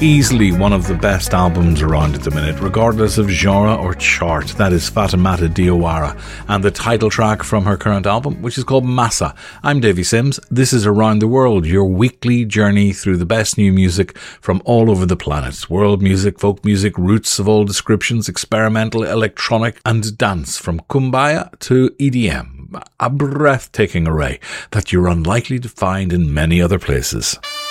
Easily one of the best albums around at the minute, regardless of genre or chart. That is Fatoumata Diawara, and the title track from her current album, which is called Massa. I'm Davy Sims. This is Around the World, your weekly journey through the best new music from all over the planet. World music, folk music, roots of all descriptions, experimental, electronic and dance, from Kumbaya to EDM. A breathtaking array that you're unlikely to find in many other places.